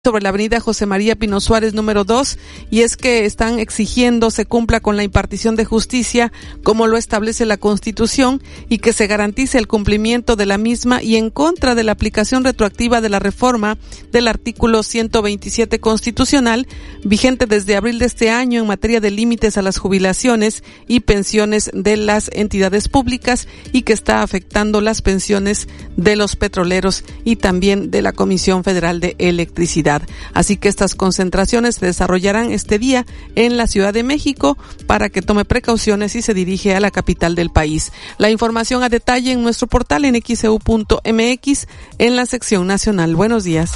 sobre la avenida José María Pino Suárez número 2, y es que están exigiendo se cumpla con la impartición de justicia como lo establece la Constitución y que se garantice el cumplimiento de la misma, y en contra de la aplicación retroactiva de la reforma del artículo 127 constitucional vigente desde abril de este año en materia de límites a las jubilaciones y pensiones de las entidades públicas, y que está afectando las pensiones de los petroleros y también de la Comisión Federal de Electricidad. Así que estas concentraciones se desarrollarán este día en la Ciudad de México para que tome precauciones y se dirige a la capital del país. La información a detalle en nuestro portal en xeu.mx en la sección nacional. Buenos días.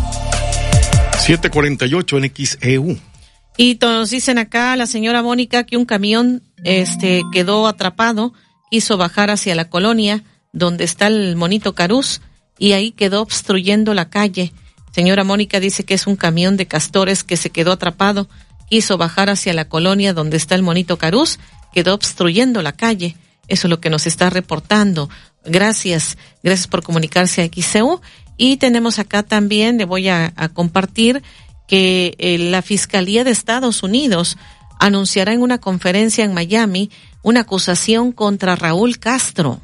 7:48 en XEU. Y nos dicen acá la señora Mónica que un camión quedó atrapado, quiso bajar hacia la colonia donde está el Monito Carús y ahí quedó obstruyendo la calle. Señora Mónica dice que es un camión de castores que se quedó atrapado, quiso bajar hacia la colonia donde está el Monito Carús, quedó obstruyendo la calle. Eso es lo que nos está reportando. Gracias por comunicarse a XEU. Y tenemos acá también, le voy a compartir que la Fiscalía de Estados Unidos anunciará en una conferencia en Miami una acusación contra Raúl Castro.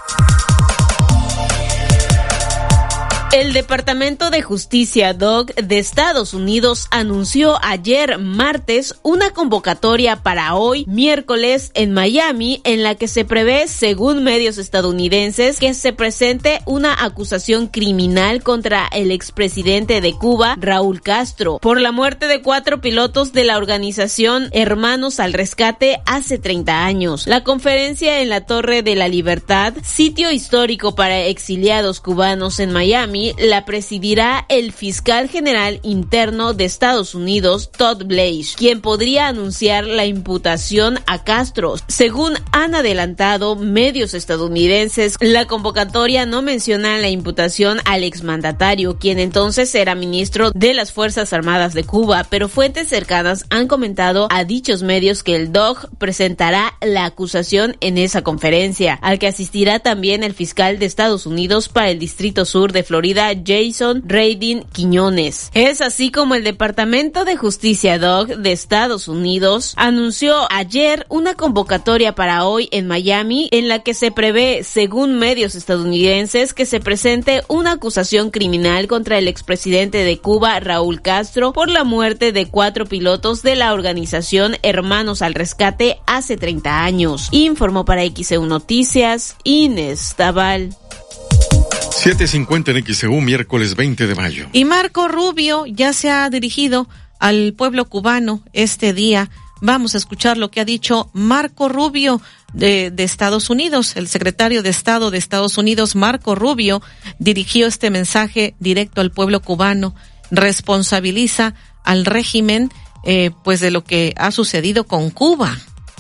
El Departamento de Justicia, DOJ, de Estados Unidos anunció ayer martes una convocatoria para hoy, miércoles, en Miami, en la que se prevé, según medios estadounidenses, que se presente una acusación criminal contra el expresidente de Cuba, Raúl Castro, por la muerte de 4 pilotos de la organización Hermanos al Rescate hace 30 años. La conferencia en la Torre de la Libertad, sitio histórico para exiliados cubanos en Miami, la presidirá el fiscal general interno de Estados Unidos, Todd Blanche, quien podría anunciar la imputación a Castro. Según han adelantado medios estadounidenses, la convocatoria no menciona la imputación al exmandatario, quien entonces era ministro de las Fuerzas Armadas de Cuba, pero fuentes cercanas han comentado a dichos medios que el DOJ presentará la acusación en esa conferencia, al que asistirá también el fiscal de Estados Unidos para el Distrito Sur de Florida, Jason Reydin Quiñones. Es así como el Departamento de Justicia DOJ de Estados Unidos anunció ayer una convocatoria para hoy en Miami, en la que se prevé, según medios estadounidenses, que se presente una acusación criminal contra el expresidente de Cuba, Raúl Castro, por la muerte de 4 pilotos de la organización Hermanos al Rescate hace 30 años. Informó para XEU Noticias, Inés Tabal. 7:50 en XEU, miércoles 20 de mayo. Y Marco Rubio ya se ha dirigido al pueblo cubano este día. Vamos a escuchar lo que ha dicho Marco Rubio de Estados Unidos. El secretario de Estado de Estados Unidos, Marco Rubio, dirigió este mensaje directo al pueblo cubano. Responsabiliza al régimen pues de lo que ha sucedido con Cuba.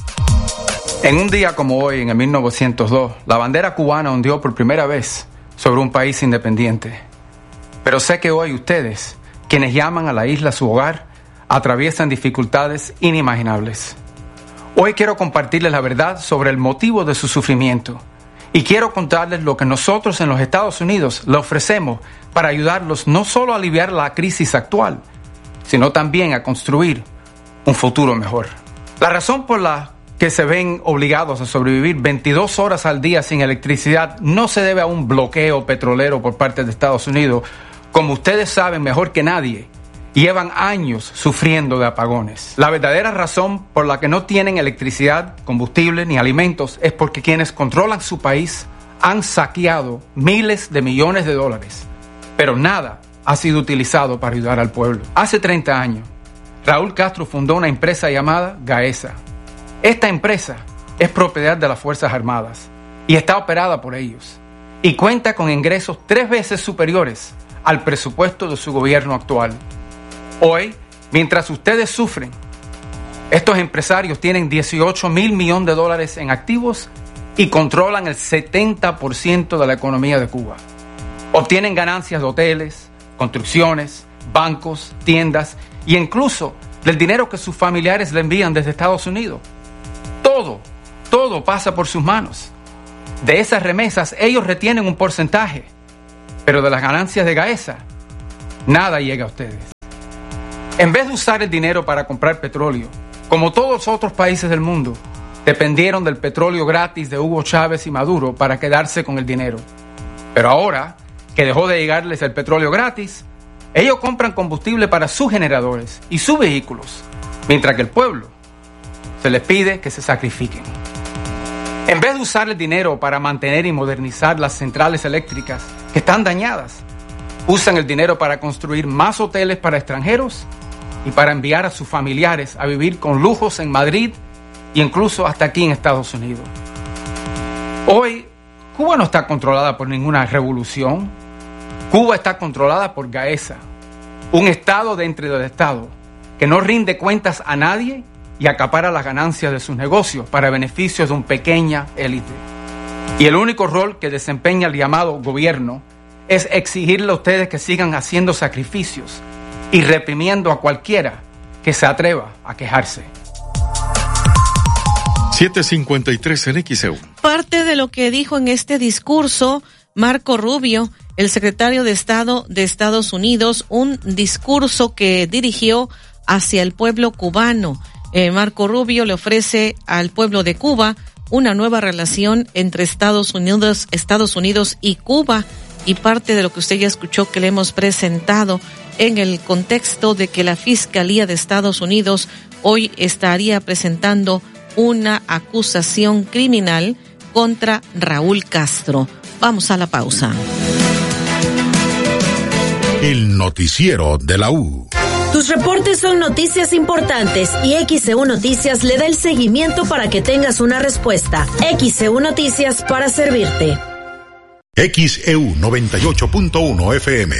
En un día como hoy, en el 1902, la bandera cubana ondeó por primera vez sobre un país independiente. Pero sé que hoy ustedes, quienes llaman a la isla su hogar, atraviesan dificultades inimaginables. Hoy quiero compartirles la verdad sobre el motivo de su sufrimiento y quiero contarles lo que nosotros en los Estados Unidos le ofrecemos para ayudarlos no solo a aliviar la crisis actual, sino también a construir un futuro mejor. La razón por la que se ven obligados a sobrevivir 22 horas al día sin electricidad no se debe a un bloqueo petrolero por parte de Estados Unidos. Como ustedes saben mejor que nadie, llevan años sufriendo de apagones. La verdadera razón por la que no tienen electricidad, combustible ni alimentos es porque quienes controlan su país han saqueado miles de millones de dólares, pero nada ha sido utilizado para ayudar al pueblo. Hace 30 años, Raúl Castro fundó una empresa llamada Gaesa. Esta empresa es propiedad de las Fuerzas Armadas y está operada por ellos y cuenta con ingresos 3 veces superiores al presupuesto de su gobierno actual. Hoy, mientras ustedes sufren, estos empresarios tienen $18 mil millones en activos y controlan el 70% de la economía de Cuba. Obtienen ganancias de hoteles, construcciones, bancos, tiendas e incluso del dinero que sus familiares le envían desde Estados Unidos. Todo pasa por sus manos. De esas remesas ellos retienen un porcentaje, pero de las ganancias de Gaesa nada llega a ustedes. En vez de usar el dinero para comprar petróleo, como todos los otros países del mundo, dependieron del petróleo gratis de Hugo Chávez y Maduro para quedarse con el dinero. Pero ahora que dejó de llegarles el petróleo gratis, ellos compran combustible para sus generadores y sus vehículos, mientras que el pueblo se les pide que se sacrifiquen. En vez de usar el dinero para mantener y modernizar las centrales eléctricas que están dañadas, usan el dinero para construir más hoteles para extranjeros y para enviar a sus familiares a vivir con lujos en Madrid e incluso hasta aquí en Estados Unidos. Hoy, Cuba no está controlada por ninguna revolución. Cuba está controlada por Gaesa, un estado dentro del estado que no rinde cuentas a nadie y acapara las ganancias de sus negocios para beneficios de una pequeña élite. Y el único rol que desempeña el llamado gobierno es exigirle a ustedes que sigan haciendo sacrificios y reprimiendo a cualquiera que se atreva a quejarse. 7:53 en XEU. Parte de lo que dijo en este discurso Marco Rubio, el secretario de Estado de Estados Unidos, un discurso que dirigió hacia el pueblo cubano. Marco Rubio le ofrece al pueblo de Cuba una nueva relación entre Estados Unidos y Cuba, y parte de lo que usted ya escuchó que le hemos presentado en el contexto de que la Fiscalía de Estados Unidos hoy estaría presentando una acusación criminal contra Raúl Castro. Vamos a la pausa. El noticiero de la U. Tus reportes son noticias importantes y XEU Noticias le da el seguimiento para que tengas una respuesta. XEU Noticias para servirte. XEU 98.1 FM.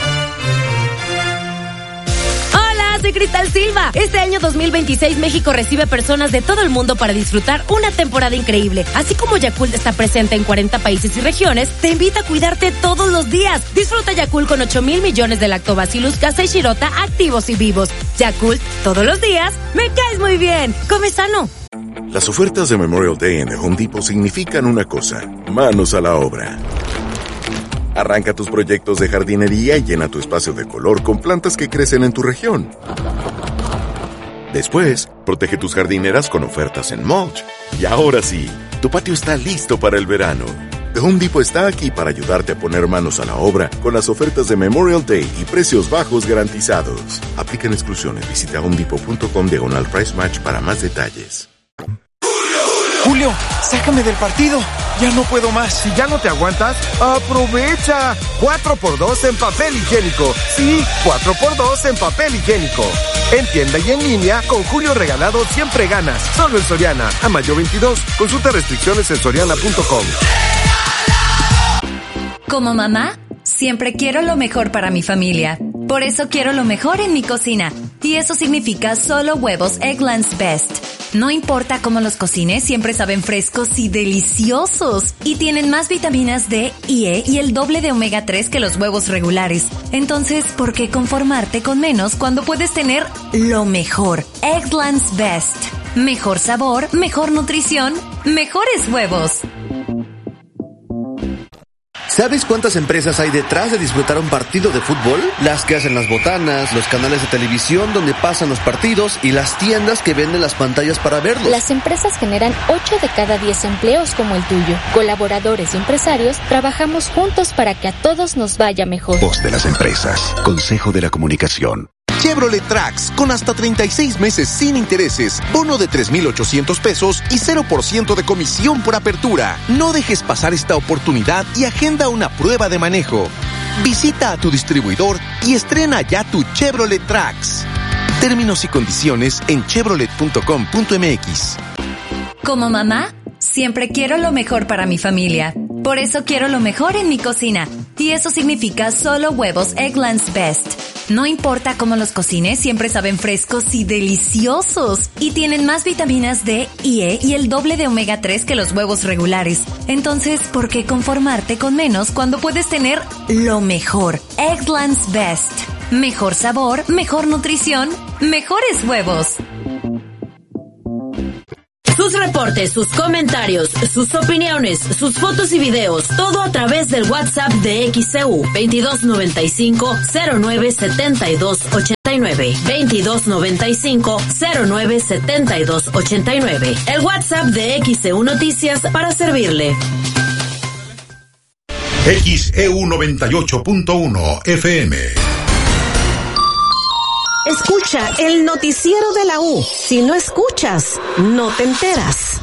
Soy Cristal Silva. Este año 2026 México recibe personas de todo el mundo para disfrutar una temporada increíble. Así como Yakult está presente en 40 países y regiones, te invita a cuidarte todos los días. Disfruta Yakult con 8,000 millones de Lactobacillus casei shirota activos y vivos. Yakult, todos los días, me caes muy bien. Come sano. Las ofertas de Memorial Day en The Home Depot significan una cosa: manos a la obra. Arranca tus proyectos de jardinería y llena tu espacio de color con plantas que crecen en tu región. Después, protege tus jardineras con ofertas en mulch. Y ahora sí, tu patio está listo para el verano. The Home Depot está aquí para ayudarte a poner manos a la obra con las ofertas de Memorial Day y precios bajos garantizados. Aplican exclusiones. Visita homedepot.com/price match para más detalles. Julio, sácame del partido. Ya no puedo más. Si ya no te aguantas, ¡aprovecha! 4x2 en papel higiénico. Sí, 4x2 en papel higiénico. En tienda y en línea, con Julio Regalado siempre ganas. Solo en Soriana. A mayo 22. Consulta restricciones en soriana.com. Como mamá, siempre quiero lo mejor para mi familia. Por eso quiero lo mejor en mi cocina. Y eso significa solo huevos Eggland's Best. No importa cómo los cocines, siempre saben frescos y deliciosos. Y tienen más vitaminas D y E y el doble de omega 3 que los huevos regulares. Entonces, ¿por qué conformarte con menos cuando puedes tener lo mejor? Eggland's Best. Mejor sabor, mejor nutrición, mejores huevos. ¿Sabes cuántas empresas hay detrás de disfrutar un partido de fútbol? Las que hacen las botanas, los canales de televisión donde pasan los partidos y las tiendas que venden las pantallas para verlos. Las empresas generan 8 de cada 10 empleos como el tuyo. Colaboradores y empresarios trabajamos juntos para que a todos nos vaya mejor. Voz de las empresas. Consejo de la Comunicación. Chevrolet Trax, con hasta 36 meses sin intereses, bono de 3,800 pesos y 0% de comisión por apertura. No dejes pasar esta oportunidad y agenda una prueba de manejo. Visita a tu distribuidor y estrena ya tu Chevrolet Trax. Términos y condiciones en chevrolet.com.mx. Como mamá, siempre quiero lo mejor para mi familia. Por eso quiero lo mejor en mi cocina. Y eso significa solo huevos Eggland's Best. No importa cómo los cocines, siempre saben frescos y deliciosos. Y tienen más vitaminas D y E y el doble de omega 3 que los huevos regulares. Entonces, ¿por qué conformarte con menos cuando puedes tener lo mejor? Eggland's Best. Mejor sabor, mejor nutrición, mejores huevos. Sus reportes, sus comentarios, sus opiniones, sus fotos y videos, todo a través del WhatsApp de XEU 2295-097289. 2295-097289. El WhatsApp de XEU Noticias para servirle. XEU 98.1 FM. Escucha el noticiero de la U. Si no escuchas, no te enteras.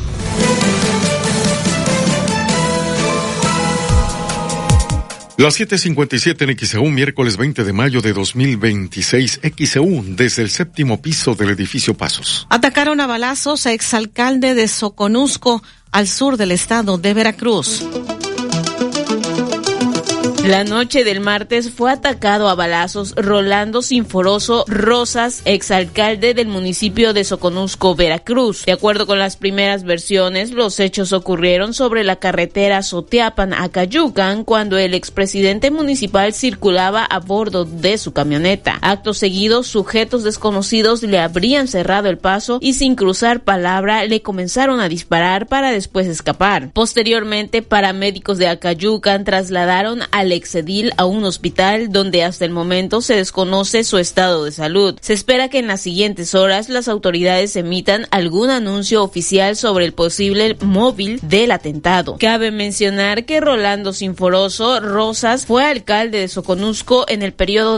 Las 7:57 en XEU, miércoles 20 de mayo de 2026. XEU, desde el 7º piso del edificio Pasos. Atacaron a balazos a exalcalde de Soconusco, al sur del estado de Veracruz. La noche del martes fue atacado a balazos Rolando Sinforoso Rosas, exalcalde del municipio de Soconusco, Veracruz. De acuerdo con las primeras versiones, los hechos ocurrieron sobre la carretera Soteapan a Cayucan, cuando el expresidente municipal circulaba a bordo de su camioneta. Acto seguido, sujetos desconocidos le habrían cerrado el paso y sin cruzar palabra le comenzaron a disparar para después escapar. Posteriormente, paramédicos de Acayucan trasladaron al exedil a un hospital donde hasta el momento se desconoce su estado de salud. Se espera que en las siguientes horas las autoridades emitan algún anuncio oficial sobre el posible móvil del atentado. Cabe mencionar que Rolando Sinforoso Rosas fue alcalde de Soconusco en el periodo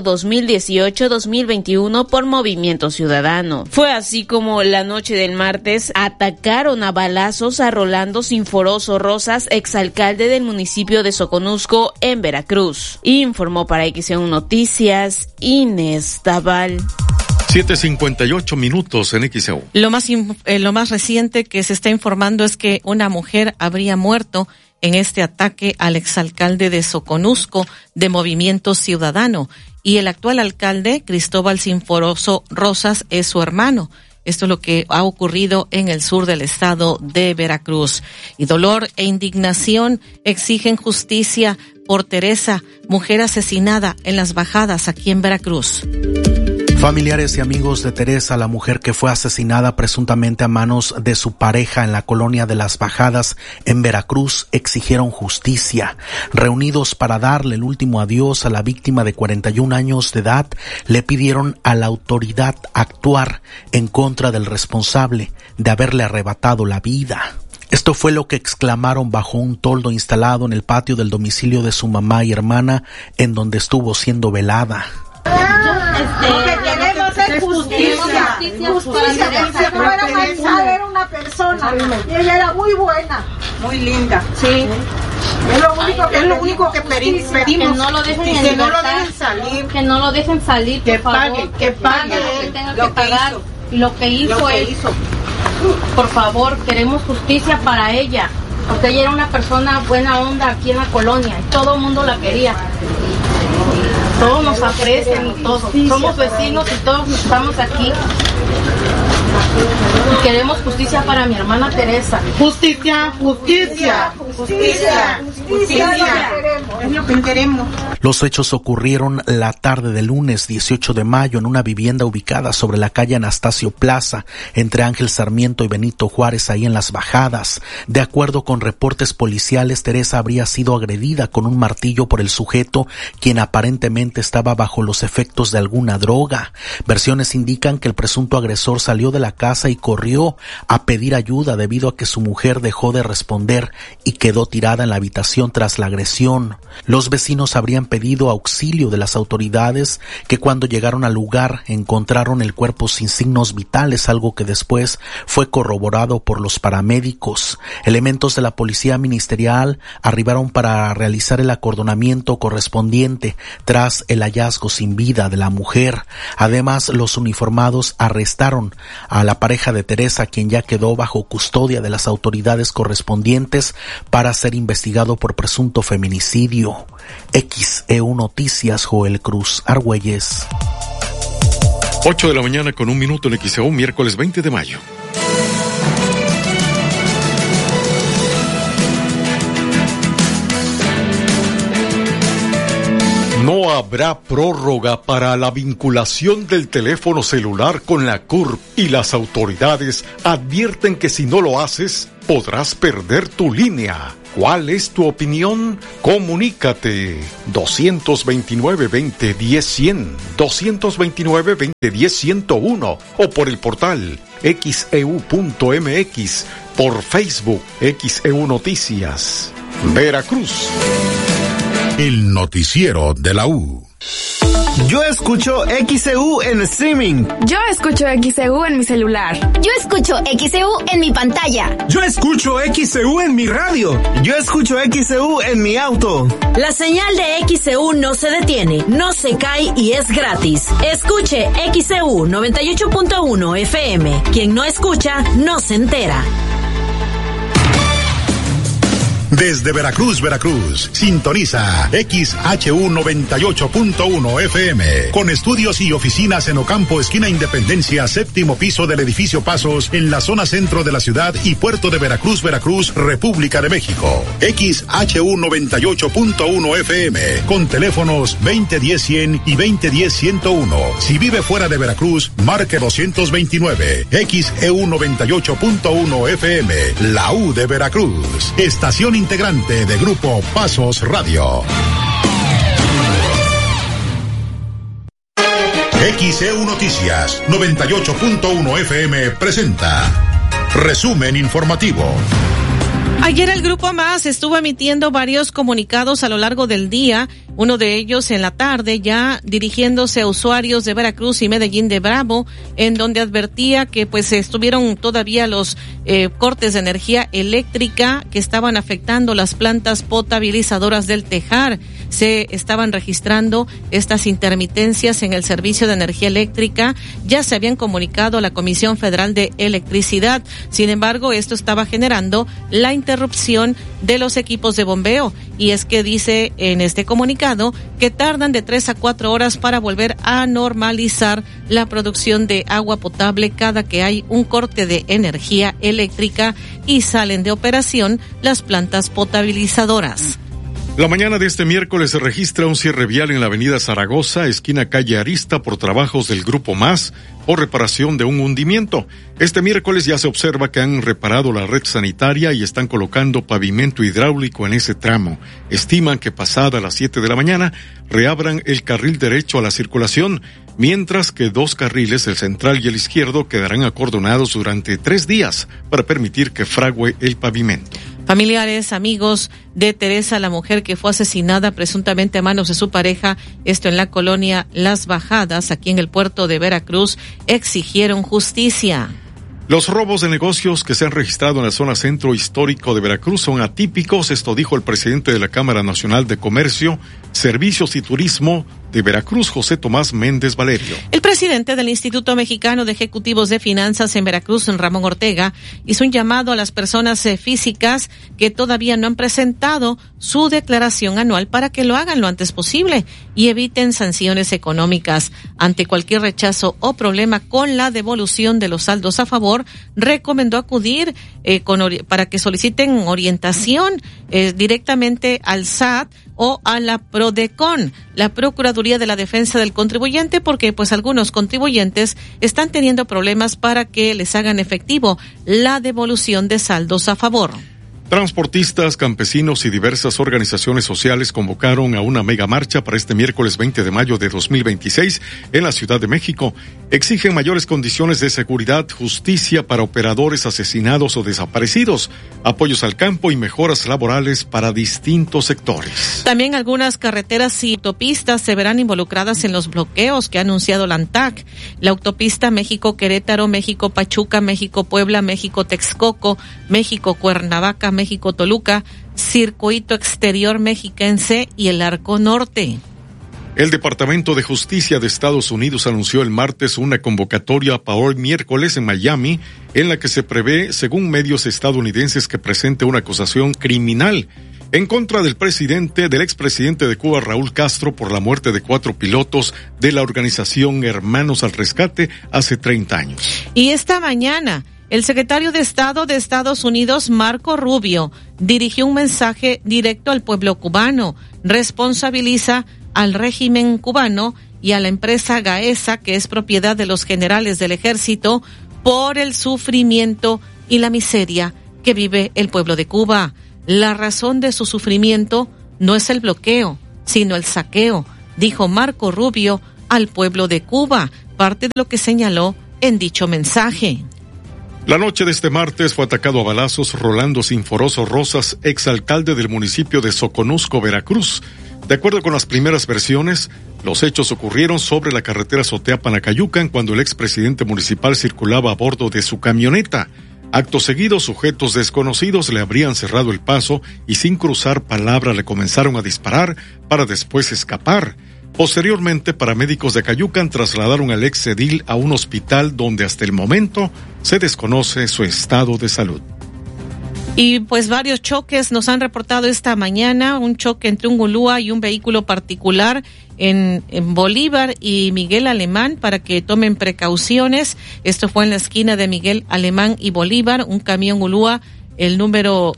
2018-2021 por Movimiento Ciudadano. Fue así como la noche del martes atacaron a balazos a Rolando Sinforoso Rosas, exalcalde del municipio de Soconusco en Veracruz. Informó para XEU Noticias Inés Tabal. 7:58 minutos en XEU. Lo más reciente que se está informando es que una mujer habría muerto en este ataque al exalcalde de Soconusco de Movimiento Ciudadano, y el actual alcalde, Cristóbal Sinforoso Rosas, es su hermano. Esto es lo que ha ocurrido en el sur del estado de Veracruz. Y dolor e indignación exigen justicia por Teresa, mujer asesinada en Las Bajadas, aquí en Veracruz. Familiares y amigos de Teresa, la mujer que fue asesinada presuntamente a manos de su pareja en la colonia de Las Bajadas, en Veracruz, exigieron justicia. Reunidos para darle el último adiós a la víctima de 41 años de edad, le pidieron a la autoridad actuar en contra del responsable de haberle arrebatado la vida. Esto fue lo que exclamaron bajo un toldo instalado en el patio del domicilio de su mamá y hermana, en donde estuvo siendo velada. Lo que queremos es justicia. Justicia. No era malvada, era una persona. Y ella era muy buena. Muy linda. Sí. Es lo único que pedimos. Que no lo dejen en que no lo dejen salir. Que no lo dejen salir, por favor. Que pague lo que tenga que pagar. Y lo que hizo. Por favor, queremos justicia para ella. Porque ella era una persona buena onda aquí en la colonia. Y todo el mundo la quería. Todos nos aprecian y todos somos vecinos y todos estamos aquí. Y queremos justicia para mi hermana Teresa. Justicia, justicia, justicia, justicia. Es lo que queremos. Los hechos ocurrieron la tarde del lunes 18 de mayo en una vivienda ubicada sobre la calle Anastasio Plaza, entre Ángel Sarmiento y Benito Juárez, ahí en Las Bajadas. De acuerdo con reportes policiales, Teresa habría sido agredida con un martillo por el sujeto, quien aparentemente estaba bajo los efectos de alguna droga. Versiones indican que el presunto agresor salió de la casa y corrió a pedir ayuda debido a que su mujer dejó de responder y quedó tirada en la habitación tras la agresión. Los vecinos habrían pedido auxilio de las autoridades, que cuando llegaron al lugar encontraron el cuerpo sin signos vitales, algo que después fue corroborado por los paramédicos. Elementos de la policía ministerial arribaron para realizar el acordonamiento correspondiente tras el hallazgo sin vida de la mujer. Además, los uniformados arrestaron a la pareja de Teresa, quien ya quedó bajo custodia de las autoridades correspondientes para ser investigado por presunto feminicidio. XEU Noticias, Joel Cruz Argüelles. 8 de la mañana con 1 minuto en XEU, miércoles 20 de mayo. No habrá prórroga para la vinculación del teléfono celular con la CURP y las autoridades advierten que si no lo haces, podrás perder tu línea. ¿Cuál es tu opinión? Comunícate 229-2010-100, 229-2010-101 o por el portal xeu.mx, por Facebook XEU Noticias. Veracruz. El noticiero de la U. Yo escucho XEU en streaming. Yo escucho XEU en mi celular. Yo escucho XEU en mi pantalla. Yo escucho XEU en mi radio. Yo escucho XEU en mi auto. La señal de XEU no se detiene, no se cae y es gratis. Escuche XEU 98.1 FM. Quien no escucha, no se entera. Desde Veracruz, Veracruz, sintoniza XHU 98.1 FM, con estudios y oficinas en Ocampo, esquina Independencia, séptimo piso del edificio Pasos, en la zona centro de la ciudad y puerto de Veracruz, Veracruz, República de México. XHU 98.1 FM, con teléfonos 2010-100 y 2010-101. Si vive fuera de Veracruz, marque 229. XEU 98.1 FM, la U de Veracruz, estación integrante de Grupo Pasos Radio. XEU Noticias 98.1 FM presenta resumen informativo. Ayer el Grupo Más estuvo emitiendo varios comunicados a lo largo del día, uno de ellos en la tarde, ya dirigiéndose a usuarios de Veracruz y Medellín de Bravo, en donde advertía que pues estuvieron todavía los cortes de energía eléctrica que estaban afectando las plantas potabilizadoras del Tejar. Se estaban registrando estas intermitencias en el servicio de energía eléctrica. Ya se habían comunicado a la Comisión Federal de Electricidad. Sin embargo, esto estaba generando la interrupción de los equipos de bombeo. Y es que dice en este comunicado que tardan de 3 a 4 horas para volver a normalizar la producción de agua potable cada que hay un corte de energía eléctrica y salen de operación las plantas potabilizadoras. La mañana de este miércoles se registra un cierre vial en la avenida Zaragoza, esquina calle Arista, por trabajos del Grupo Más o reparación de un hundimiento. Este miércoles ya se observa que han reparado la red sanitaria y están colocando pavimento hidráulico en ese tramo. Estiman que pasada las 7 de la mañana reabran el carril derecho a la circulación, mientras que 2 carriles, el central y el izquierdo, quedarán acordonados durante 3 días para permitir que fragüe el pavimento. Familiares, amigos de Teresa, la mujer que fue asesinada presuntamente a manos de su pareja, esto en la colonia Las Bajadas, aquí en el puerto de Veracruz, exigieron justicia. Los robos de negocios que se han registrado en la zona centro histórico de Veracruz son atípicos, esto dijo el presidente de la Cámara Nacional de Comercio, Servicios y Turismo de Veracruz, José Tomás Méndez Valerio. El presidente del Instituto Mexicano de Ejecutivos de Finanzas en Veracruz, Ramón Ortega, hizo un llamado a las personas físicas que todavía no han presentado su declaración anual para que lo hagan lo antes posible y eviten sanciones económicas. Ante cualquier rechazo o problema con la devolución de los saldos a favor, recomendó acudir para que soliciten orientación directamente al SAT o a la PRODECON, la Procuraduría de la Defensa del Contribuyente, porque pues algunos contribuyentes están teniendo problemas para que les hagan efectivo la devolución de saldos a favor. Transportistas, campesinos y diversas organizaciones sociales convocaron a una mega marcha para este miércoles 20 de mayo de 2026 en la Ciudad de México. Exigen mayores condiciones de seguridad, justicia para operadores asesinados o desaparecidos, apoyos al campo y mejoras laborales para distintos sectores. También algunas carreteras y autopistas se verán involucradas en los bloqueos que ha anunciado la ANTAC. La autopista México-Querétaro, México-Pachuca, México-Puebla, México-Texcoco, México-Cuernavaca, México-Toluca, Circuito Exterior Mexiquense y el Arco Norte. El Departamento de Justicia de Estados Unidos anunció el martes una convocatoria para hoy miércoles en Miami, en la que se prevé, según medios estadounidenses, que presente una acusación criminal en contra del expresidente de Cuba, Raúl Castro, por la muerte de 4 pilotos de la organización Hermanos al Rescate hace 30 años. Y esta mañana, el secretario de Estado de Estados Unidos, Marco Rubio, dirigió un mensaje directo al pueblo cubano. Responsabiliza al régimen cubano y a la empresa Gaesa, que es propiedad de los generales del ejército, por el sufrimiento y la miseria que vive el pueblo de Cuba. La razón de su sufrimiento no es el bloqueo, sino el saqueo, dijo Marco Rubio al pueblo de Cuba, parte de lo que señaló en dicho mensaje. La noche de este martes fue atacado a balazos Rolando Sinforoso Rosas, exalcalde del municipio de Soconusco, Veracruz. De acuerdo con las primeras versiones, los hechos ocurrieron sobre la carretera Soteapan-Acayucan cuando el expresidente municipal circulaba a bordo de su camioneta. Acto seguido, sujetos desconocidos le habrían cerrado el paso y sin cruzar palabra le comenzaron a disparar para después escapar. Posteriormente, paramédicos de Acayucan trasladaron al ex edil a un hospital donde hasta el momento se desconoce su estado de salud. Y pues varios choques nos han reportado esta mañana, un choque entre un Gulúa y un vehículo particular en Bolívar y Miguel Alemán, para que tomen precauciones. Esto fue en la esquina de Miguel Alemán y Bolívar, un camión Gulúa, el número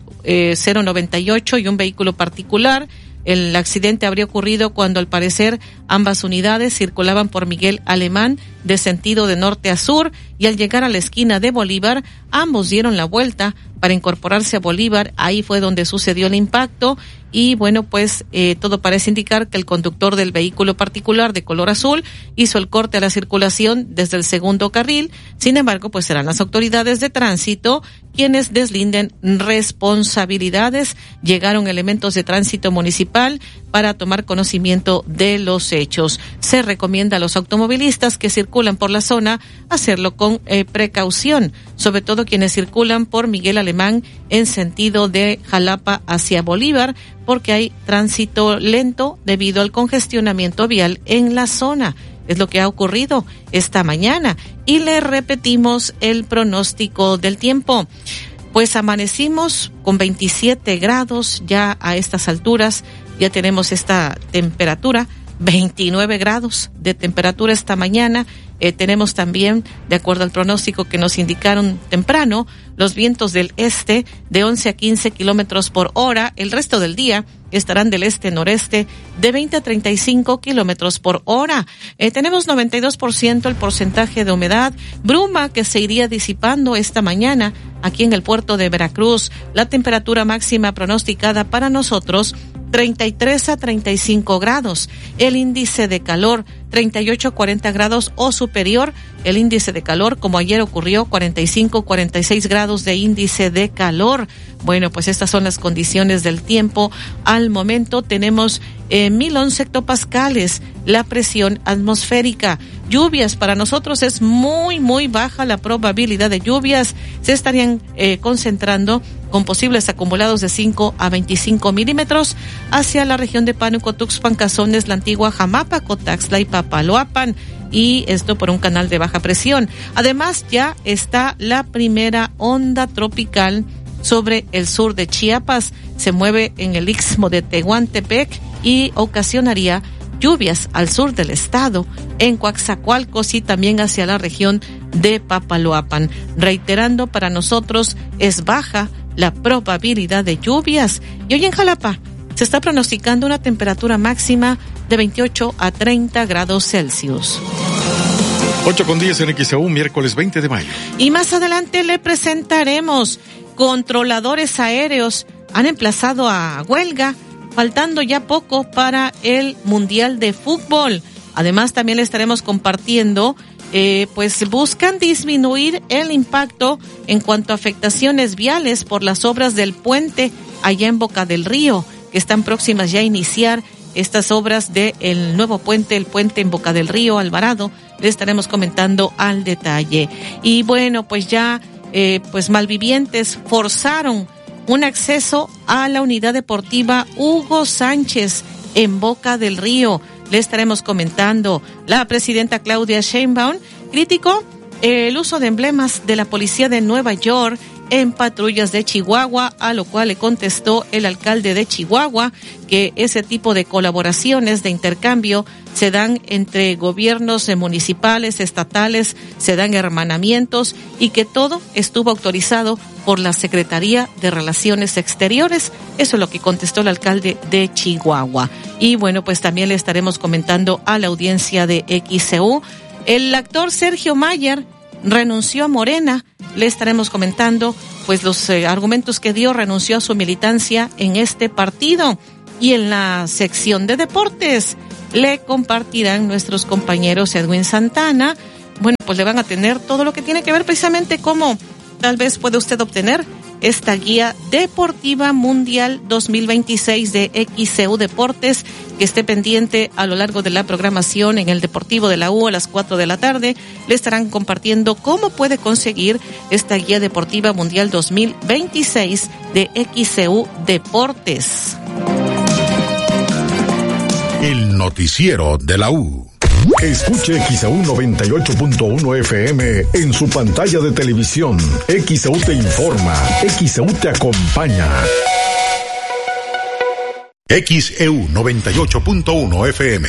098 y un vehículo particular. El accidente habría ocurrido cuando al parecer ambas unidades circulaban por Miguel Alemán de sentido de norte a sur y al llegar a la esquina de Bolívar, ambos dieron la vuelta para incorporarse a Bolívar. Ahí fue donde sucedió el impacto y bueno, pues todo parece indicar que el conductor del vehículo particular de color azul hizo el corte a la circulación desde el segundo carril. Sin embargo, pues serán las autoridades de tránsito quienes deslinden responsabilidades. Llegaron elementos de tránsito municipal para tomar conocimiento de los hechos. Se recomienda a los automovilistas que circulan por la zona hacerlo con precaución, sobre todo quienes circulan por Miguel Alemán en sentido de Jalapa hacia Bolívar, porque hay tránsito lento debido al congestionamiento vial en la zona. Es lo que ha ocurrido esta mañana. Y le repetimos el pronóstico del tiempo. Pues amanecimos con 27 grados ya a estas alturas. Ya tenemos esta temperatura, 29 grados de temperatura esta mañana. Tenemos también, de acuerdo al pronóstico que nos indicaron temprano, los vientos del este de 11 a 15 kilómetros por hora. El resto del día estarán del este-noreste de 20 a 35 kilómetros por hora. Tenemos 92% el porcentaje de humedad, bruma que se iría disipando esta mañana aquí en el puerto de Veracruz. La temperatura máxima pronosticada para nosotros, 33 a 35 grados. El índice de calor, 38 a 40 grados o superior. El índice de calor, como ayer ocurrió, 45, 46 grados de índice de calor. Bueno, pues estas son las condiciones del tiempo. Al momento tenemos 1011 hectopascales la presión atmosférica. Lluvias, para nosotros es muy, muy baja la probabilidad de lluvias. Se estarían concentrando con posibles acumulados de 5 a 25 milímetros hacia la región de Pánuco, Tuxpan, Cazones, La Antigua, Jamapa, Cotaxtla y Papaloapan. Y esto por un canal de baja presión. Además, ya está la primera onda tropical sobre el sur de Chiapas. Se mueve en el istmo de Tehuantepec y ocasionaría lluvias al sur del estado, en Coatzacoalcos y también hacia la región de Papaloapan. Reiterando, para nosotros es baja la probabilidad de lluvias. Y hoy en Jalapa se está pronosticando una temperatura máxima de 28 a 30 grados Celsius. 8:10 en XEU, miércoles 20 de mayo. Y más adelante le presentaremos: controladores aéreos han emplazado a huelga, faltando ya poco para el Mundial de Fútbol. Además, también le estaremos compartiendo, pues buscan disminuir el impacto en cuanto a afectaciones viales por las obras del puente allá en Boca del Río, que están próximas ya a iniciar estas obras del nuevo puente, el puente en Boca del Río, Alvarado. Le estaremos comentando al detalle. Y bueno, pues ya, pues malvivientes forzaron un acceso a la unidad deportiva Hugo Sánchez en Boca del Río. Le estaremos comentando. La presidenta Claudia Sheinbaum criticó el uso de emblemas de la policía de Nueva York en patrullas de Chihuahua, a lo cual le contestó el alcalde de Chihuahua que ese tipo de colaboraciones de intercambio se dan entre gobiernos municipales, estatales, se dan hermanamientos y que todo estuvo autorizado por la Secretaría de Relaciones Exteriores. Eso es lo que contestó el alcalde de Chihuahua. Y bueno, pues también le estaremos comentando a la audiencia de XCU. El actor Sergio Mayer renunció a Morena. Le estaremos comentando pues los argumentos que dio. Renunció a su militancia en este partido. Y en la sección de deportes le compartirán nuestros compañeros Edwin Santana. Bueno, pues le van a tener todo lo que tiene que ver precisamente cómo tal vez puede usted obtener esta guía deportiva mundial 2026 de XCU Deportes, que esté pendiente a lo largo de la programación en el Deportivo de la U a las 4 de la tarde. Le estarán compartiendo cómo puede conseguir esta guía deportiva mundial 2026 de XCU Deportes. El noticiero de la U. Escuche XEU 98.1 FM en su pantalla de televisión. XEU te informa, XEU te acompaña. XEU 98.1 FM.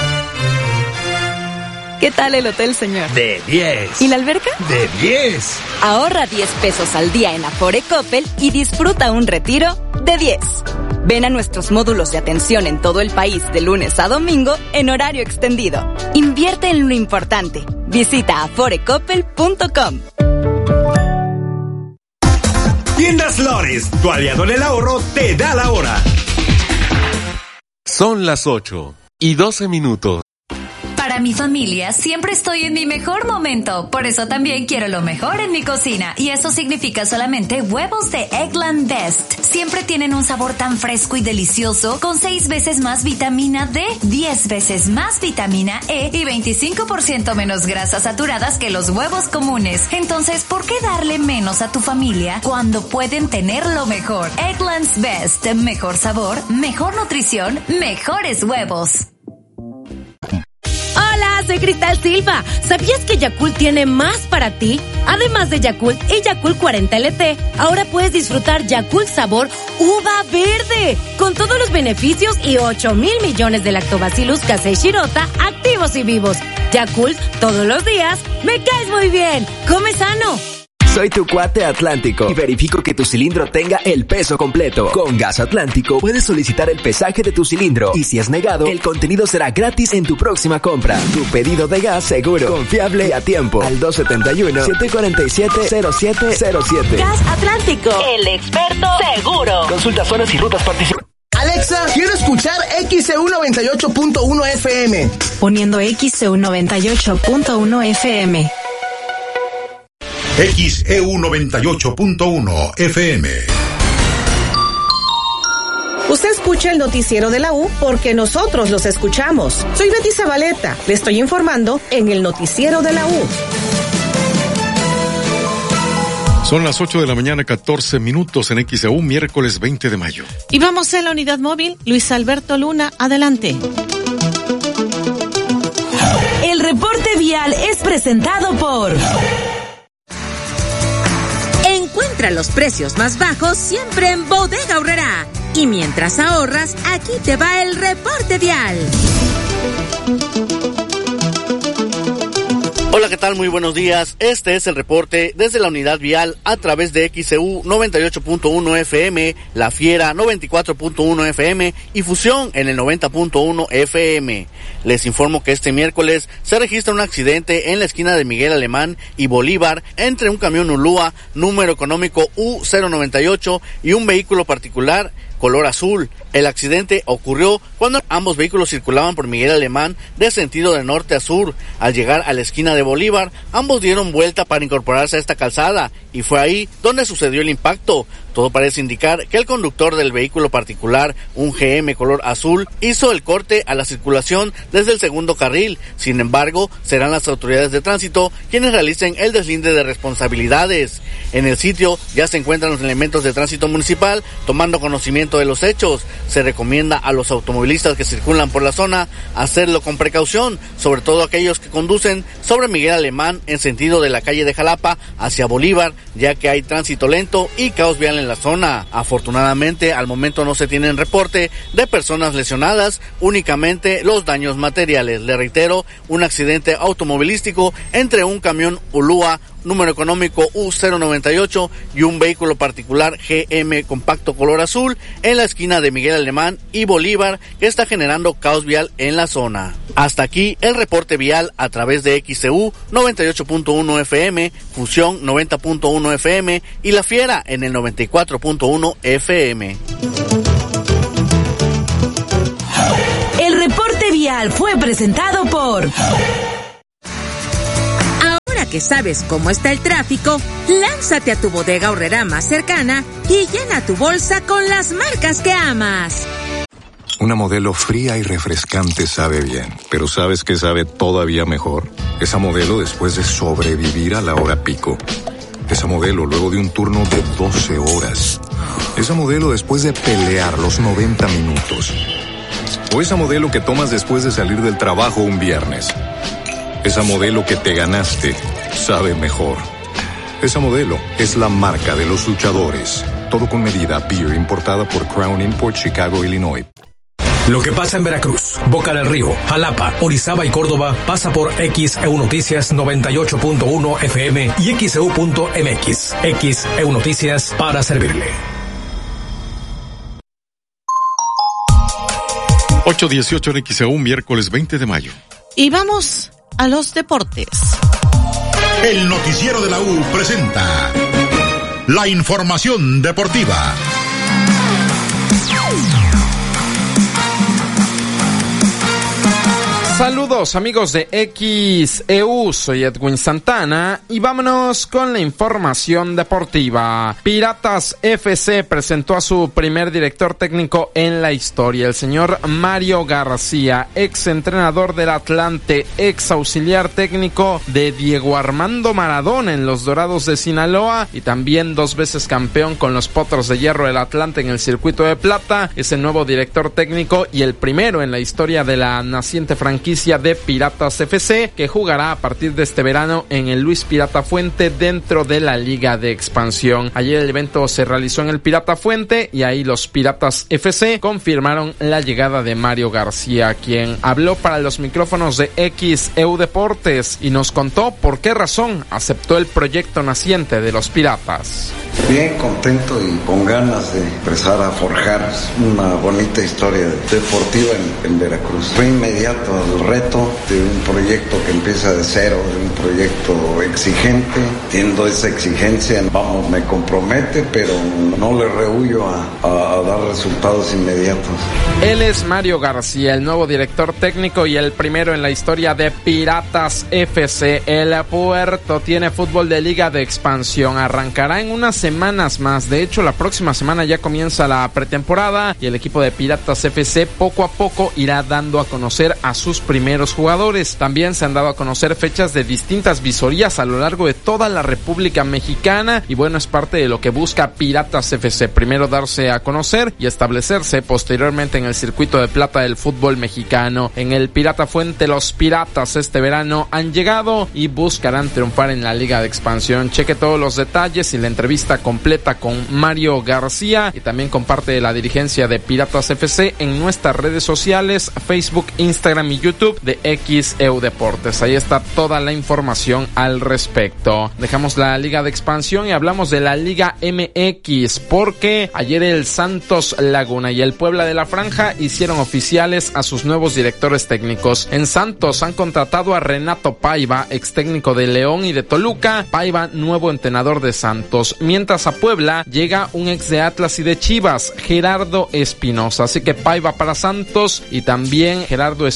¿Qué tal el hotel, señor? De 10. ¿Y la alberca? De 10. Ahorra 10 pesos al día en Afore Coppel y disfruta un retiro de 10. Ven a nuestros módulos de atención en todo el país de lunes a domingo en horario extendido. Invierte en lo importante. Visita aforecoppel.com. Tiendas Flores, tu aliado en el ahorro, te da la hora. Son las 8:12. Para mi familia siempre estoy en mi mejor momento, por eso también quiero lo mejor en mi cocina, y eso significa solamente huevos de Eggland Best. Siempre tienen un sabor tan fresco y delicioso, con 6 veces más vitamina D, 10 veces más vitamina E y 25% menos grasas saturadas que los huevos comunes. Entonces, ¿por qué darle menos a tu familia cuando pueden tener lo mejor? Eggland's Best, mejor sabor, mejor nutrición, mejores huevos. Hola, soy Cristal Silva. ¿Sabías que Yakult tiene más para ti? Además de Yakult y Yakult 40 LT, ahora puedes disfrutar Yakult sabor uva verde, con todos los beneficios y 8,000 millones de Lactobacillus casei shirota activos y vivos. Yakult, todos los días, me caes muy bien. Come sano. Soy tu cuate Atlántico y verifico que tu cilindro tenga el peso completo. Con Gas Atlántico puedes solicitar el pesaje de tu cilindro y si es negado, el contenido será gratis en tu próxima compra. Tu pedido de gas seguro, confiable y a tiempo. Al 271-747-0707. Gas Atlántico, el experto seguro. Consulta zonas y rutas participantes. Alexa, quiero escuchar XEU 98.1 FM. Poniendo XEU 98.1 FM. XEU 98.1 FM. Usted escucha el noticiero de la U porque nosotros los escuchamos. Soy Betty Zabaleta. Le estoy informando en el noticiero de la U. Son las 8:14 en XEU, miércoles 20 de mayo. Y vamos en la unidad móvil. Luis Alberto Luna, adelante. El reporte vial es presentado por... Encuentra los precios más bajos siempre en Bodega Aurrerá. Y mientras ahorras, aquí te va el reporte vial. Hola, ¿qué tal? Muy buenos días. Este es el reporte desde la unidad vial a través de XEU 98.1 FM, La Fiera 94.1 FM y Fusión en el 90.1 FM. Les informo que este miércoles se registra un accidente en la esquina de Miguel Alemán y Bolívar entre un camión Ulúa número económico U098 y un vehículo particular color azul. El accidente ocurrió cuando ambos vehículos circulaban por Miguel Alemán de sentido de norte a sur. Al llegar a la esquina de Bolívar, ambos dieron vuelta para incorporarse a esta calzada y fue ahí donde sucedió el impacto. Todo parece indicar que el conductor del vehículo particular, un GM color azul, hizo el corte a la circulación desde el segundo carril. Sin embargo, serán las autoridades de tránsito quienes realicen el deslinde de responsabilidades. En el sitio ya se encuentran los elementos de tránsito municipal tomando conocimiento de los hechos. se recomienda a los automovilistas que circulan por la zona hacerlo con precaución, sobre todo aquellos que conducen sobre Miguel Alemán en sentido de la calle de Jalapa hacia Bolívar, ya que hay tránsito lento y caos vial en la zona. Afortunadamente, al momento no se tienen reporte de personas lesionadas, únicamente los daños materiales. Le reitero, un accidente automovilístico entre un camión Ulúa número económico U098 y un vehículo particular GM compacto color azul en la esquina de Miguel Alemán y Bolívar, que está generando caos vial en la zona. Hasta aquí el reporte vial a través de XCU 98.1 FM, Fusión 90.1 FM y La Fiera en el 94.1 FM. El reporte vial fue presentado por... Que sabes cómo está el tráfico, lánzate a tu bodega Aurrerá más cercana y llena tu bolsa con las marcas que amas. Una Modelo fría y refrescante sabe bien, pero ¿sabes qué sabe todavía mejor? Esa Modelo después de sobrevivir a la hora pico. Esa Modelo luego de un turno de 12 horas. Esa Modelo después de pelear los 90 minutos. O esa Modelo que tomas después de salir del trabajo un viernes. Esa Modelo que te ganaste sabe mejor. Esa Modelo es la marca de los luchadores. Todo con medida. Beer importada por Crown Import, Chicago, Illinois. Lo que pasa en Veracruz, Boca del Río, Jalapa, Orizaba y Córdoba pasa por XEU Noticias 98.1 FM y XEU.mx. XEU Noticias para servirle. 8:18 en XEU, miércoles 20 de mayo. Y vamos a los deportes. El noticiero de la U presenta la información deportiva. Saludos amigos de XEU, soy Edwin Santana y vámonos con la información deportiva. Piratas FC presentó a su primer director técnico en la historia, el señor Mario García, ex entrenador del Atlante, ex auxiliar técnico de Diego Armando Maradona en los Dorados de Sinaloa y también 2 veces campeón con los Potros de Hierro del Atlante en el circuito de plata. Es el nuevo director técnico y el primero en la historia de la naciente franquicia de Piratas FC, que jugará a partir de este verano en el Luis Pirata Fuente dentro de la Liga de Expansión. Ayer el evento se realizó en el Pirata Fuente y ahí los Piratas FC confirmaron la llegada de Mario García, quien habló para los micrófonos de XEU Deportes y nos contó por qué razón aceptó el proyecto naciente de los Piratas. Bien contento y con ganas de empezar a forjar una bonita historia deportiva en Veracruz. Fue inmediato al reto de un proyecto que empieza de cero, de un proyecto exigente. Teniendo esa exigencia, me compromete, pero no le rehuyo a dar resultados inmediatos. Él es Mario García, el nuevo director técnico y el primero en la historia de Piratas FC. El puerto tiene fútbol de Liga de Expansión. Arrancará en unas semanas más. De hecho, la próxima semana ya comienza la pretemporada y el equipo de Piratas FC poco a poco irá dando a conocer a sus primeros jugadores. También se han dado a conocer fechas de distintas visorías a lo largo de toda la República Mexicana y bueno, es parte de lo que busca Piratas FC. Primero darse a conocer y establecerse posteriormente en el circuito de plata del fútbol mexicano. En el Pirata Fuente, los Piratas este verano han llegado y buscarán triunfar en la Liga de Expansión. Cheque todos los detalles y la entrevista completa con Mario García y también con parte de la dirigencia de Piratas FC en nuestras redes sociales, Facebook, Instagram y YouTube de XEU Deportes. Ahí está toda la información al respecto. Dejamos la Liga de Expansión y hablamos de la Liga MX porque ayer el Santos Laguna y el Puebla de la Franja hicieron oficiales a sus nuevos directores técnicos. En Santos han contratado a Renato Paiva, ex técnico de León y de Toluca. Paiva, nuevo entrenador de Santos. Mientras a Puebla llega un ex de Atlas y de Chivas, Gerardo Espinosa. Así que Paiva para Santos y también Gerardo Espinosa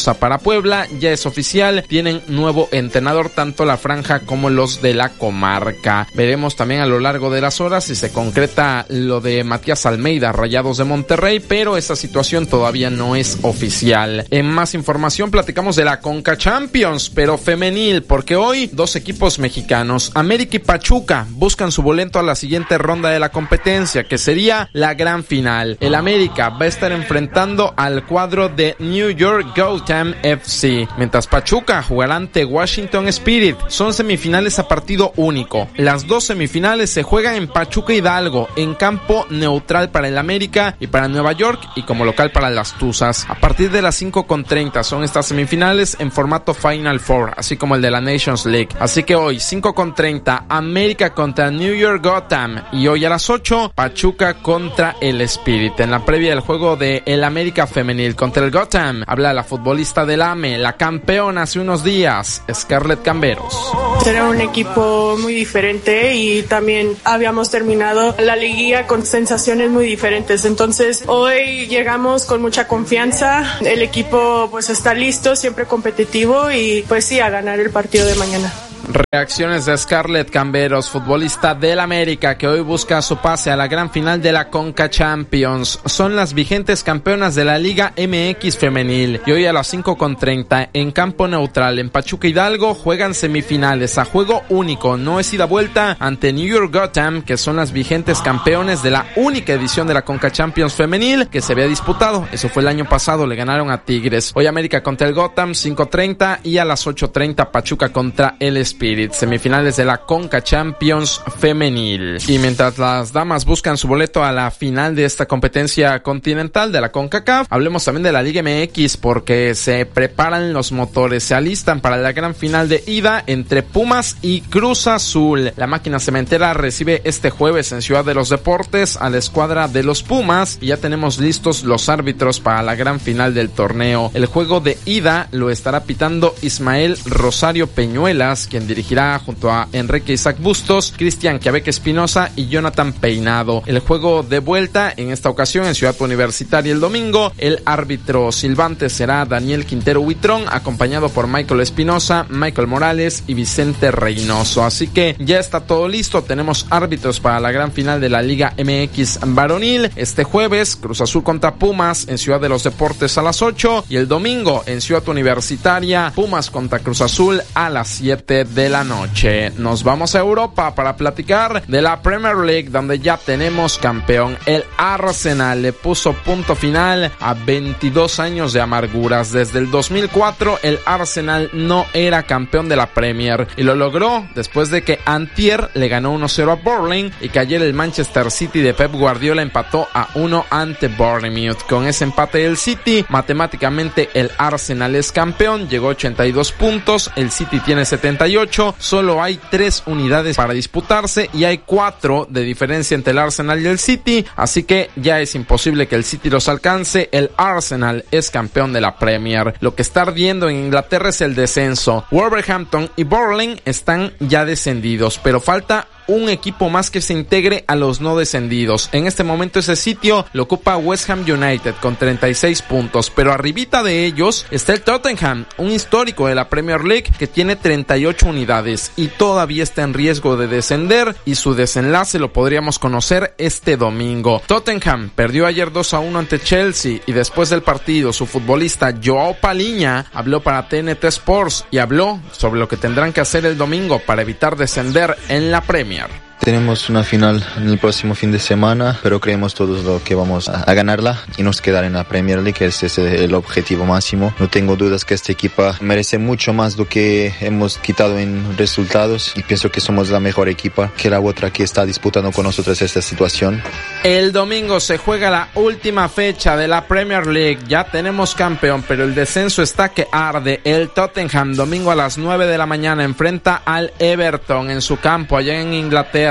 Reynosa para Puebla. Ya es oficial, tienen nuevo entrenador tanto la franja como los de la comarca. Veremos también a lo largo de las horas si se concreta lo de Matías Almeida, Rayados de Monterrey, pero esta situación todavía no es oficial. En más información platicamos de la Conca Champions, pero femenil, porque hoy dos equipos mexicanos, América y Pachuca, buscan su boleto a la siguiente ronda de la competencia, que sería la gran final. El América va a estar enfrentando al cuadro de New York Gotham FC, mientras Pachuca jugará ante Washington Spirit. Son semifinales a partido único. Las dos semifinales se juegan en Pachuca Hidalgo, en campo neutral para el América y para Nueva York, y como local para las Tuzas. A partir de las 5:30 son estas semifinales en formato Final Four, así como el de la Nations League. Así que hoy 5:30 América contra New York Gotham, y hoy a las 8 Pachuca contra el Spirit. En la previa del juego de el América femenil contra el Gotham habla la futbolista del AME, la campeona hace unos días, Scarlett Camberos. Era un equipo muy diferente y también habíamos terminado la liguilla con sensaciones muy diferentes. Entonces hoy llegamos con mucha confianza. El equipo pues está listo, siempre competitivo, y pues sí, a ganar el partido de mañana. Reacciones de Scarlett Camberos, futbolista del América, que hoy busca su pase a la gran final de la Conca Champions. Son las vigentes campeonas de la Liga MX femenil, y hoy a las 5:30 en campo neutral en Pachuca Hidalgo juegan semifinales a juego único, no es ida vuelta, ante New York Gotham, que son las vigentes campeones de la única edición de la Conca Champions femenil que se había disputado. Eso fue el año pasado, le ganaron a Tigres. Hoy América contra el Gotham, 5:30, y a las 8:30 Pachuca contra el Spirit, semifinales de la Conca Champions femenil. Y mientras las damas buscan su boleto a la final de esta competencia continental de la CONCACAF, hablemos también de la Liga MX, porque se preparan los motores, se alistan para la gran final de ida entre Pumas y Cruz Azul. La máquina cementera recibe este jueves en Ciudad de los Deportes a la escuadra de los Pumas, y ya tenemos listos los árbitros para la gran final del torneo. El juego de ida lo estará pitando Ismael Rosario Peñuelas, quien dirigirá junto a Enrique Isaac Bustos, Cristian Quiabeque Espinosa y Jonathan Peinado. El juego de vuelta, en esta ocasión en Ciudad Universitaria el domingo, el árbitro silbante será Daniel Quintero Huitrón, acompañado por Michael Espinosa, Michael Morales y Vicente Reynoso. Así que ya está todo listo, tenemos árbitros para la gran final de la Liga MX varonil. Este jueves, Cruz Azul contra Pumas en Ciudad de los Deportes a las 8, y el domingo en Ciudad Universitaria, Pumas contra Cruz Azul a las 7 de la noche. Nos vamos a Europa para platicar de la Premier League, donde ya tenemos campeón. El Arsenal le puso punto final a 22 años de amarguras. Desde el 2004 el Arsenal no era campeón de la Premier, y lo logró después de que antier le ganó 1-0 a Burnley, y que ayer el Manchester City de Pep Guardiola empató a 1 ante Bournemouth. Con ese empate del City, matemáticamente el Arsenal es campeón, llegó a 82 puntos, el City tiene 78, solo hay 3 unidades para disputarse y hay 4 de diferencia entre el Arsenal y el City, así que ya es imposible que el City los alcance. El Arsenal es campeón de la Premier. Lo que está ardiendo en Inglaterra es el descenso. Wolverhampton y Burnley están ya descendidos, pero falta un equipo más que se integre a los no descendidos. En este momento ese sitio lo ocupa West Ham United con 36 puntos, pero arribita de ellos está el Tottenham, un histórico de la Premier League que tiene 38 unidades y todavía está en riesgo de descender, y su desenlace lo podríamos conocer este domingo. Tottenham perdió ayer 2-1 ante Chelsea, y después del partido su futbolista Joao Paliña habló para TNT Sports y habló sobre lo que tendrán que hacer el domingo para evitar descender en la Premier. Tenemos una final en el próximo fin de semana, pero creemos todos lo que vamos a ganarla y nos quedar en la Premier League. Ese es el objetivo máximo. No tengo dudas que este equipo merece mucho más lo que hemos quitado en resultados, y pienso que somos la mejor equipa que la otra que está disputando con nosotros esta situación. El domingo se juega la última fecha de la Premier League. Ya tenemos campeón, pero el descenso está que arde. El Tottenham domingo a las 9 de la mañana enfrenta al Everton en su campo allá en Inglaterra.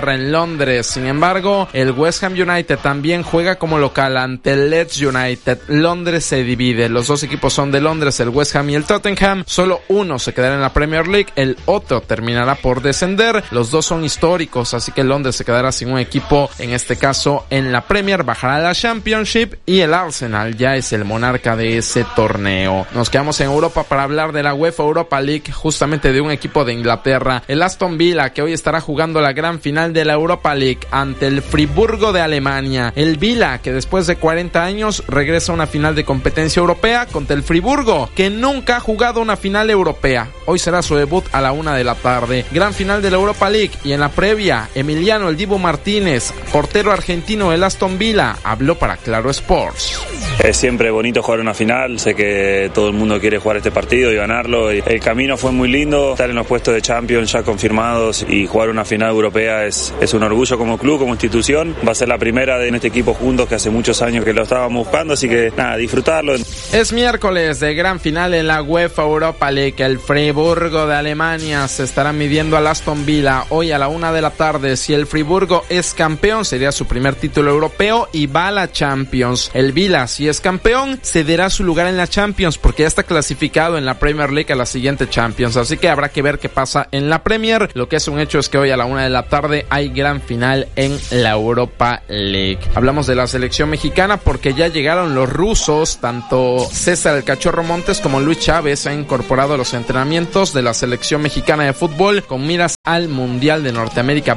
Inglaterra, en Londres. Sin embargo, el West Ham United también juega como local ante el Leeds United. Londres se divide, los dos equipos son de Londres, el West Ham y el Tottenham. Solo uno se quedará en la Premier League, el otro terminará por descender. Los dos son históricos, así que Londres se quedará sin un equipo, en este caso en la Premier, bajará a la Championship, y el Arsenal ya es el monarca de ese torneo. Nos quedamos en Europa para hablar de la UEFA Europa League, justamente de un equipo de Inglaterra, el Aston Villa, que hoy estará jugando la gran final de la Europa League ante el Friburgo de Alemania. El Villa, que después de 40 años regresa a una final de competencia europea contra el Friburgo, que nunca ha jugado una final europea. Hoy será su debut a la 1 de la tarde. Gran final de la Europa League, y en la previa, Emiliano El Dibu Martínez, portero argentino del Aston Villa, habló para Claro Sports. Es siempre bonito jugar una final, sé que todo el mundo quiere jugar este partido y ganarlo. El camino fue muy lindo, estar en los puestos de Champions ya confirmados y jugar una final europea es un orgullo como club, como institución. Va a ser la primera de este equipo juntos, que hace muchos años que lo estábamos buscando, así que nada, disfrutarlo. Es miércoles de gran final en la UEFA Europa League. El Friburgo de Alemania se estará midiendo al Aston Villa hoy a la 1 de la tarde. Si el Friburgo es campeón, sería su primer título europeo y va a la Champions. El Villa, si es campeón, cederá su lugar en la Champions porque ya está clasificado en la Premier League a la siguiente Champions. Así que habrá que ver qué pasa en la Premier. Lo que es un hecho es que hoy a la 1 de la tarde hay gran final en la Europa League. Hablamos de la selección mexicana porque ya llegaron los rusos. Tanto César el Cachorro Montes como Luis Chávez se han incorporado a los entrenamientos de la selección mexicana de fútbol con miras al Mundial de Norteamérica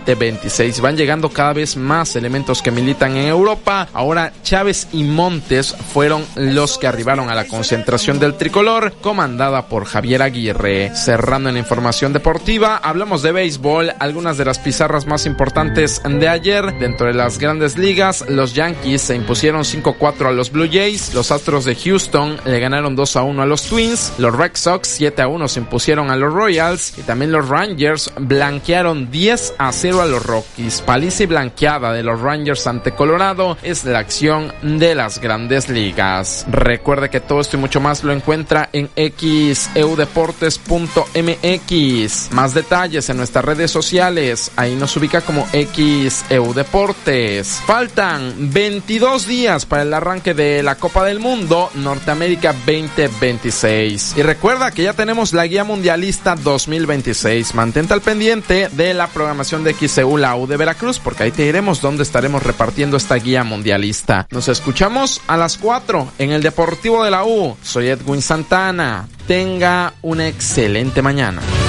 2026. Van llegando cada vez más elementos que militan en Europa. Ahora Chávez y Montes fueron los que arribaron a la concentración del tricolor, comandada por Javier Aguirre. Cerrando en información deportiva, hablamos de béisbol. Algunas de las pizarras más importantes de ayer dentro de las grandes ligas: los Yankees se impusieron 5-4 a los Blue Jays, los Astros de Houston le ganaron 2-1 a los Twins, los Red Sox 7-1 se impusieron a los Royals, y también los Rangers blanquearon 10-0 a los Rockies. Paliza y blanqueada de los Rangers ante Colorado es la acción de las grandes ligas. Recuerde que todo esto y mucho más lo encuentra en xeudeportes.mx. Más detalles en nuestras redes sociales, ahí nos ubica como xeudeportes. Faltan 22 días para el arranque de la Copa del Mundo Norteamérica 2026. Y recuerda que ya tenemos la guía mundialista 2026. Mantente al pendiente de la programación de XEU, la U de Veracruz, porque ahí te diremos dónde estaremos repartiendo esta guía mundialista. Nos escuchamos a las 4 en el Deportivo de la U. Soy Edwin Santana. Tenga una excelente mañana.